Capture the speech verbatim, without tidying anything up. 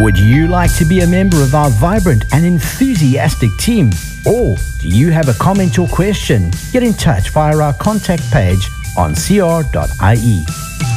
Would you like to be a member of our vibrant and enthusiastic team? Or do you have a comment or question? Get in touch via our contact page on c r dot i e.